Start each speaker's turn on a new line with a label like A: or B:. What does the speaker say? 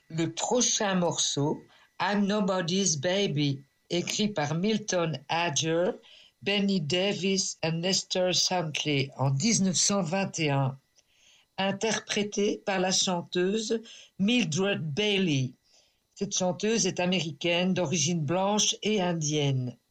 A: Le prochain morceau, I'm Nobody's Baby, écrit par Milton Ager, Benny Davis et Lester Shankly en 1921, interprété par la chanteuse Mildred Bailey. Cette chanteuse est américaine d'origine blanche et indienne.